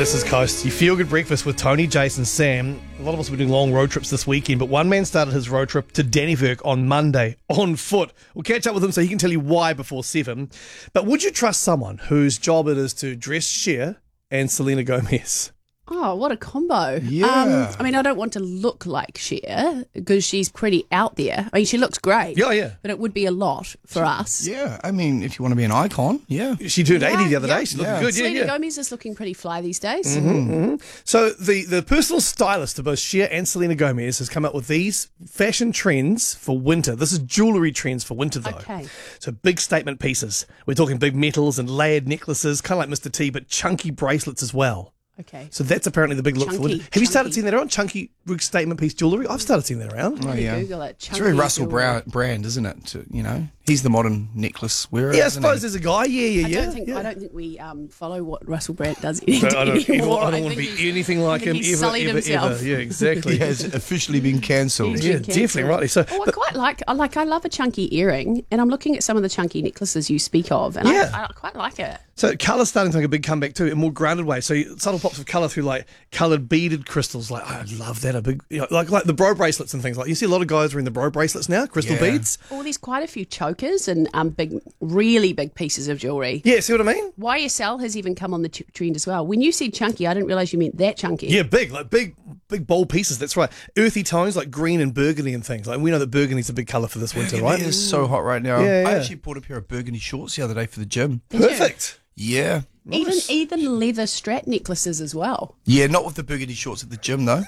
This is Coast. You feel good breakfast with Tony, Jason, Sam. A lot of us were doing long road trips this weekend, but one man started his road trip to Dannevirke on Monday on foot. We'll catch up with him so he can tell you why before 7. But would you trust someone whose job it is to dress Cher and Selena Gomez? Oh, what a combo. Yeah. I mean, I don't want to look like Cher because she's pretty out there. I mean, she looks great. Yeah. But it would be a lot for us. Yeah, I mean, if you want to be an icon, yeah. She turned 80 the other yeah. day. She's looking Yeah. good. Selena Yeah. Gomez is looking pretty fly these days. So the personal stylist of both Cher and Selena Gomez has come up with these fashion trends for winter. This is jewellery trends for winter, though. Okay. So big statement pieces. We're talking big metals and layered necklaces, kind of like Mr. T, but chunky bracelets as well. Okay. So that's apparently the big look for Chunky, winter. Have you started chunky. seeing that around? Chunky big statement piece jewellery? I've started seeing that around. Oh, yeah. Google it. It's Chunky very Russell jewellery. brand, isn't it? He's the modern necklace wearer. Yeah, I isn't suppose he? there's a guy. Yeah. I don't think we follow what Russell Brand does I don't anymore. want to be anything like him think he's ever, sullied ever, himself. ever. Yeah, exactly. He has officially been cancelled. He's Yeah, been cancelled. definitely, rightly so. Oh, I quite I love a chunky earring, and I'm looking at some of the chunky necklaces you speak of, and Yeah. I quite like it. So colour's starting to make a big comeback too, in a more grounded way. So subtle pops of colour through like coloured beaded crystals. Like I love that. A big, like the bro bracelets and things. Like you see a lot of guys wearing the bro bracelets now, crystal Yeah. beads. Oh, there's quite a few chokers and really big pieces of jewellery. Yeah, see what I mean? YSL has even come on the trend as well. When you said chunky, I didn't realise you meant that chunky. Yeah, big, bold pieces. That's right. Earthy tones like green and burgundy and things. Like we know that burgundy's a big colour for this winter, right? It is so hot right now. Yeah, I yeah. actually bought a pair of burgundy shorts the other day for the gym. Perfect. Yeah. Even leather strap necklaces as well. Yeah, not with the burgundy shorts at the gym, though.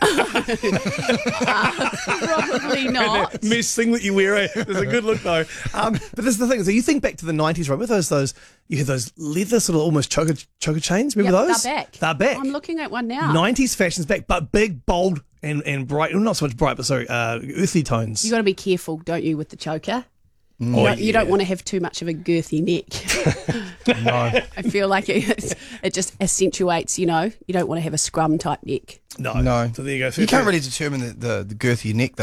Probably not. Mesh singlet you wear. It's a good look though. But this is the thing. So you think back to the 90s, right? With those you had those leather sort of almost choker chains. Remember Yep, those? they're back. They're back. I'm looking at one now. 90s fashion's back, but big, bold, and bright. Well, not so much bright, but sorry, earthy tones. You got to be careful, don't you, with the choker? Oh, You don't want to have too much of a girthy neck. No. I feel like it just accentuates, you don't want to have a scrum type neck. No. No. So there you go. You can't really determine the girth of your neck,